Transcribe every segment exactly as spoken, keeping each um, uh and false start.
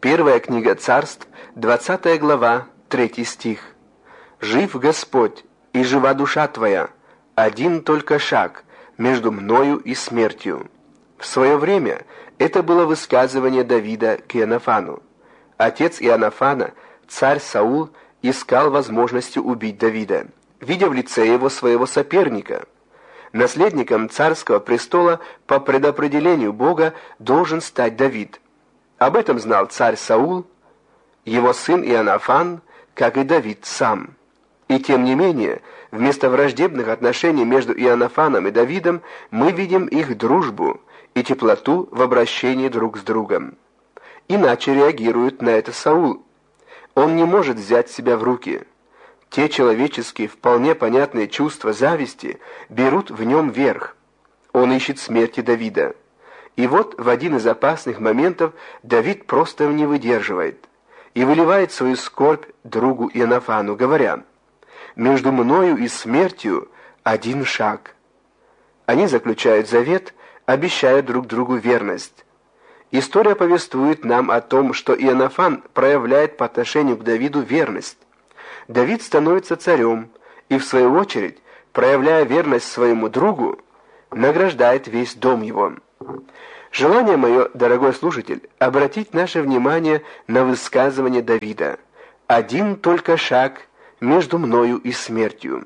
Первая книга Царств, двадцатая глава, третий стих. «Жив Господь, и жива душа твоя, один только шаг между мною и смертью». В свое время это было высказывание Давида к Иоаннафану. Отец Иоаннафана, царь Саул, искал возможности убить Давида, видя в лице его своего соперника. Наследником царского престола по предопределению Бога должен стать Давид. Об этом знал царь Саул, его сын Иоаннафан, как и Давид сам. И тем не менее, вместо враждебных отношений между Иоаннафаном и Давидом мы видим их дружбу и теплоту в обращении друг с другом. Иначе реагирует на это Саул. Он не может взять себя в руки. Те человеческие, вполне понятные чувства зависти берут в нем верх. Он ищет смерти Давида. И вот в один из опасных моментов Давид просто не выдерживает и выливает свою скорбь другу Иоаннафану, говоря: «Между мною и смертью один шаг». Они заключают завет, обещая друг другу верность. История повествует нам о том, что Иоаннафан проявляет по отношению к Давиду верность. Давид становится царем и, в свою очередь, проявляя верность своему другу, награждает весь дом его. Желание мое, дорогой слушатель, обратить наше внимание на высказывание Давида: «Один только шаг между мною и смертью».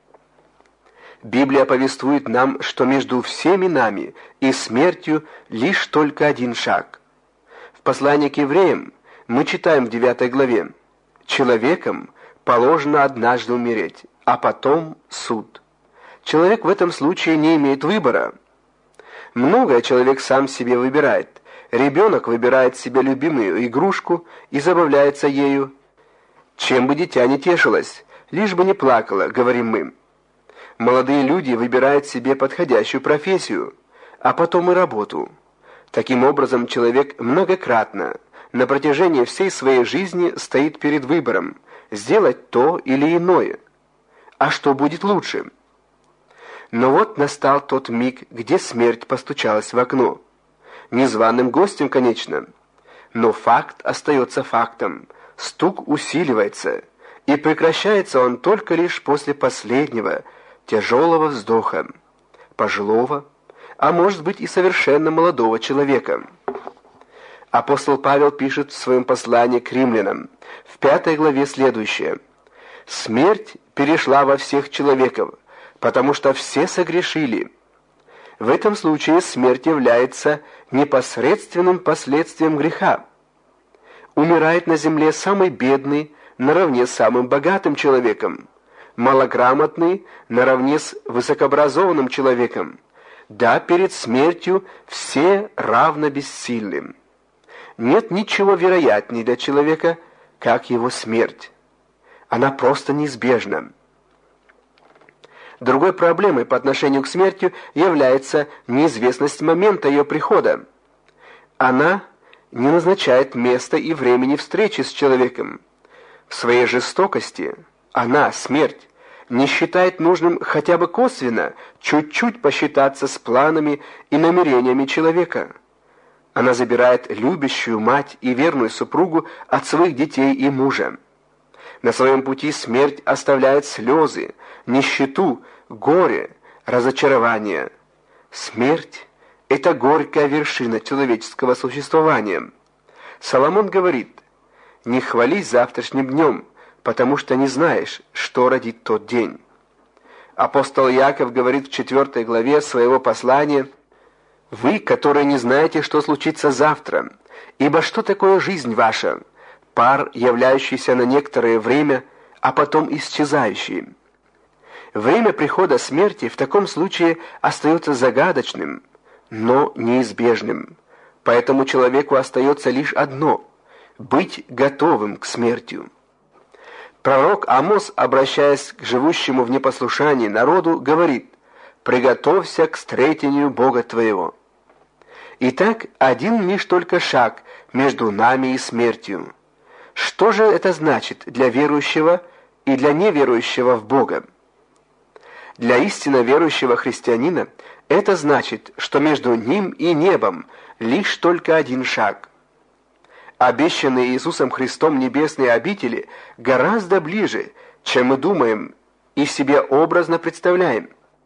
Библия повествует нам, что между всеми нами и смертью лишь только один шаг. В послании к евреям мы читаем в девятой главе: «Человеком положено однажды умереть, а потом суд». Человек в этом случае не имеет выбора. Многое человек сам себе выбирает. Ребенок выбирает себе любимую игрушку и забавляется ею. Чем бы дитя не тешилось, лишь бы не плакало, говорим мы. Молодые люди выбирают себе подходящую профессию, а потом и работу. Таким образом, человек многократно, на протяжении всей своей жизни стоит перед выбором сделать то или иное. А что будет лучше? Но вот настал тот миг, где смерть постучалась в окно. Незваным гостем, конечно. Но факт остается фактом. Стук усиливается, и прекращается он только лишь после последнего, тяжелого вздоха, пожилого, а может быть и совершенно молодого человека. Апостол Павел пишет в своем послании к римлянам, в пятой главе следующее: «Смерть перешла во всех человеков, потому что все согрешили». В этом случае смерть является непосредственным последствием греха. Умирает на земле самый бедный наравне с самым богатым человеком, малограмотный наравне с высокообразованным человеком. Да, перед смертью все равно бессильны. Нет ничего вероятнее для человека, как его смерть. Она просто неизбежна. Другой проблемой по отношению к смерти является неизвестность момента ее прихода. Она не назначает места и времени встречи с человеком. В своей жестокости она, смерть, не считает нужным хотя бы косвенно чуть-чуть посчитаться с планами и намерениями человека. Она забирает любящую мать и верную супругу от своих детей и мужа. На своем пути смерть оставляет слезы, нищету, горе, разочарование. Смерть – это горькая вершина человеческого существования. Соломон говорит: «Не хвались завтрашним днем, потому что не знаешь, что родит тот день». Апостол Яков говорит в четвертой главе своего послания: «Вы, которые не знаете, что случится завтра, ибо что такое жизнь ваша? Пар, являющийся на некоторое время, а потом исчезающий». Время прихода смерти в таком случае остается загадочным, но неизбежным. Поэтому человеку остается лишь одно – быть готовым к смерти. Пророк Амос, обращаясь к живущему в непослушании народу, говорит: «Приготовься к встретению Бога твоего». Итак, один лишь только шаг между нами и смертью. Что же это значит для верующего и для неверующего в Бога? Для истинно верующего христианина это значит, что между ним и небом лишь только один шаг. Обещанные Иисусом Христом небесные обители гораздо ближе, чем мы думаем и себе образно представляем.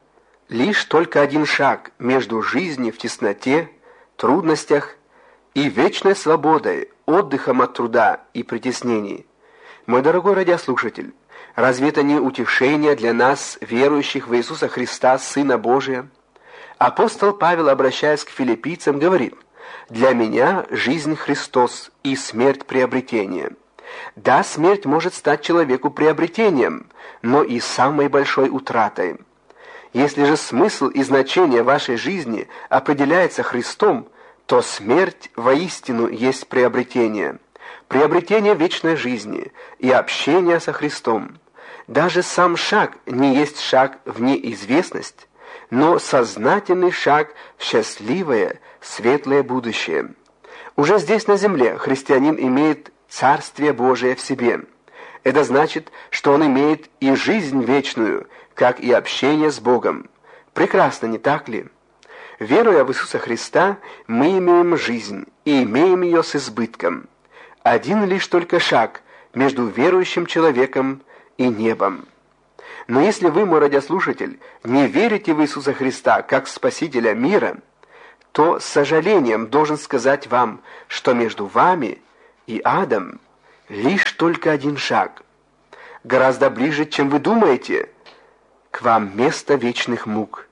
Лишь только один шаг между жизнью в тесноте, трудностях и вечной свободой, отдыхом от труда и притеснений. Мой дорогой радиослушатель, разве это не утешение для нас, верующих в Иисуса Христа, Сына Божия? Апостол Павел, обращаясь к филиппийцам, говорит: «Для меня жизнь Христос и смерть приобретение». Да, смерть может стать человеку приобретением, но и самой большой утратой. Если же смысл и значение вашей жизни определяется Христом, то смерть воистину есть приобретение. Приобретение вечной жизни и общения со Христом. Даже сам шаг не есть шаг в неизвестность, но сознательный шаг в счастливое, светлое будущее. Уже здесь на земле христианин имеет Царствие Божие в себе. Это значит, что он имеет и жизнь вечную, как и общение с Богом. Прекрасно, не так ли? Веруя в Иисуса Христа, мы имеем жизнь и имеем ее с избытком. Один лишь только шаг между верующим человеком и небом. Но если вы, мой радиослушатель, не верите в Иисуса Христа как Спасителя мира, то с сожалением должен сказать вам, что между вами и адом лишь только один шаг. Гораздо ближе, чем вы думаете, к вам место вечных мук.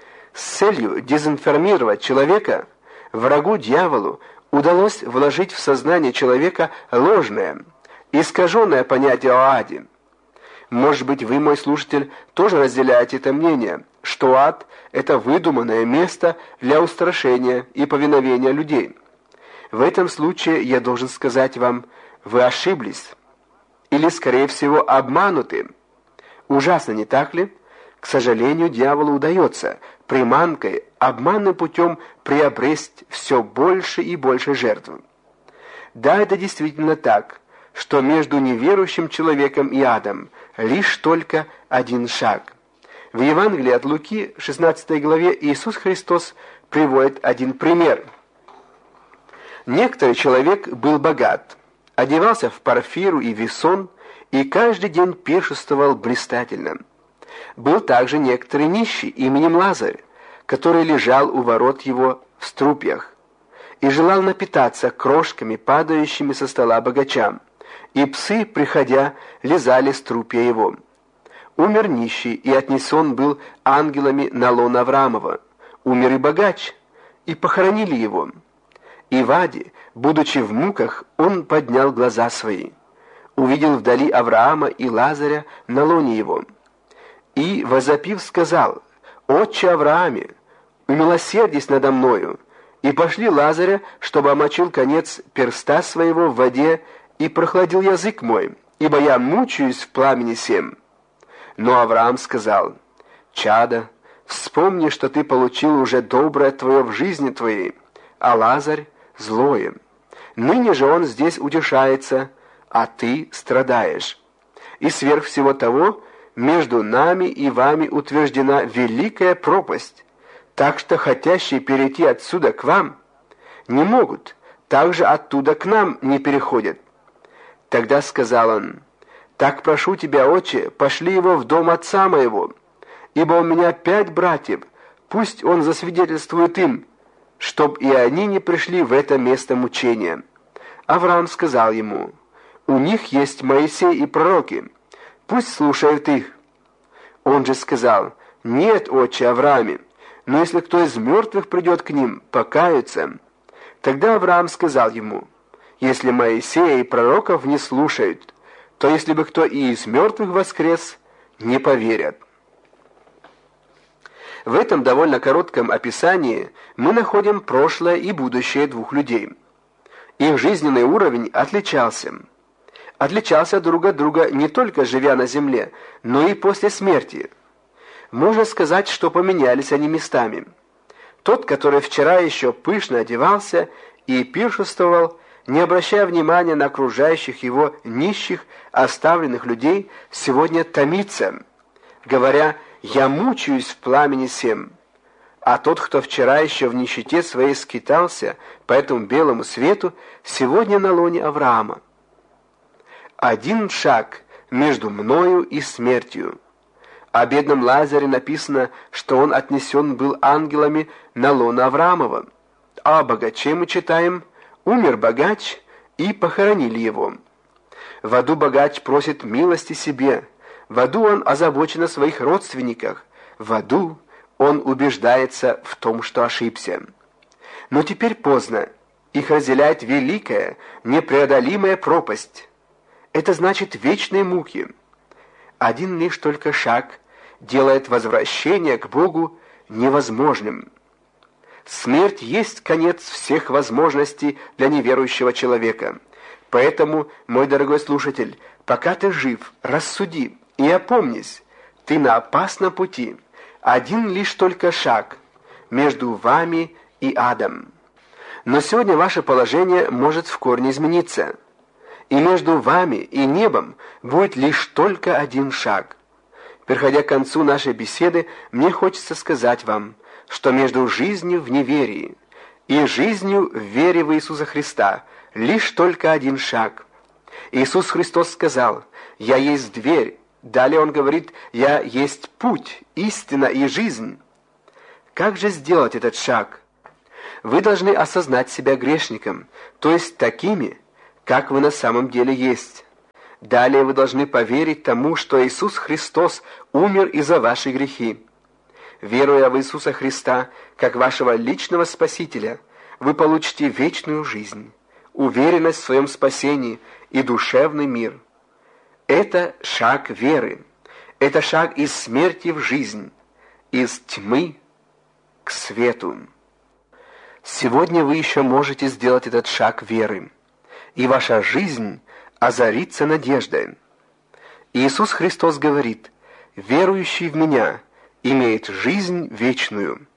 С целью дезинформировать человека, врагу дьяволу удалось вложить в сознание человека ложное, искаженное понятие о аде. Может быть, вы, мой слушатель, тоже разделяете это мнение, что ад – это выдуманное место для устрашения и повиновения людей. В этом случае я должен сказать вам, вы ошиблись, или, скорее всего, обмануты. Ужасно, не так ли? К сожалению, дьяволу удается приманкой, обманным путем приобрести все больше и больше жертв. Да, это действительно так, что между неверующим человеком и адом лишь только один шаг. В Евангелии от Луки, шестнадцатой главе, Иисус Христос приводит один пример. Некоторый человек был богат, одевался в парфиру и весон и каждый день пиршествовал блистательно. Был также некоторый нищий именем Лазарь, который лежал у ворот его в струпьях и желал напитаться крошками, падающими со стола богача, и псы, приходя, лизали струпья его. Умер нищий, и отнесен был ангелами на лоно Авраамова. Умер и богач, и похоронили его. И в аде, будучи в муках, он поднял глаза свои, увидел вдали Авраама и Лазаря на лоне его, и, возопив, сказал: «Отче Аврааме, умилосердись надо мною, и пошли Лазаря, чтобы омочил конец перста своего в воде и прохладил язык мой, ибо я мучаюсь в пламени сем». Но Авраам сказал: «Чадо, вспомни, что ты получил уже доброе твое в жизни твоей, а Лазарь — злое. Ныне же он здесь утешается, а ты страдаешь. И сверх всего того, между нами и вами утверждена великая пропасть, так что хотящие перейти отсюда к вам не могут, также оттуда к нам не переходят». Тогда сказал он: «Так прошу тебя, отче, пошли его в дом отца моего, ибо у меня пять братьев, пусть он засвидетельствует им, чтоб и они не пришли в это место мучения». Авраам сказал ему: «У них есть Моисей и пророки, пусть слушают их». Он же сказал: «Нет, отче Аврааме, но если кто из мертвых придет к ним, покаются». Тогда Авраам сказал ему: «Если Моисея и пророков не слушают, то если бы кто и из мертвых воскрес, не поверят». В этом довольно коротком описании мы находим прошлое и будущее двух людей. Их жизненный уровень отличался. Отличался друг от друга не только живя на земле, но и после смерти. Можно сказать, что поменялись они местами. Тот, который вчера еще пышно одевался и пиршествовал, не обращая внимания на окружающих его нищих, оставленных людей, сегодня томится, говоря: «Я мучаюсь в пламени сем». А тот, кто вчера еще в нищете своей скитался по этому белому свету, сегодня на лоне Авраама. Один шаг между мною и смертью. О бедном Лазаре написано, что он отнесен был ангелами на лоно Авраамова. А о богаче мы читаем: умер богач, и похоронили его. В аду богач просит милости себе, в аду он озабочен о своих родственниках, в аду он убеждается в том, что ошибся. Но теперь поздно, их разделяет великая, непреодолимая пропасть. Это значит вечные муки. Один лишь только шаг делает возвращение к Богу невозможным. Смерть есть конец всех возможностей для неверующего человека. Поэтому, мой дорогой слушатель, пока ты жив, рассуди и опомнись, ты на опасном пути. Один лишь только шаг между вами и адом. Но сегодня ваше положение может в корне измениться. И между вами и небом будет лишь только один шаг. Переходя к концу нашей беседы, мне хочется сказать вам, что между жизнью в неверии и жизнью в вере в Иисуса Христа лишь только один шаг. Иисус Христос сказал: «Я есть дверь». Далее Он говорит: «Я есть путь, истина и жизнь». Как же сделать этот шаг? Вы должны осознать себя грешником, то есть такими, как вы на самом деле есть. Далее вы должны поверить тому, что Иисус Христос умер и за ваши грехи. Веруя в Иисуса Христа как вашего личного Спасителя, вы получите вечную жизнь, уверенность в своем спасении и душевный мир. Это шаг веры. Это шаг из смерти в жизнь, из тьмы к свету. Сегодня вы еще можете сделать этот шаг веры, и ваша жизнь озарится надеждой. Иисус Христос говорит: «Верующий в Меня имеет жизнь вечную».